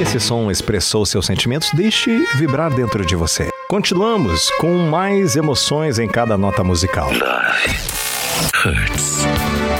Se esse som expressou seus sentimentos, deixe vibrar dentro de você. Continuamos com mais emoções em cada nota musical. Love hurts.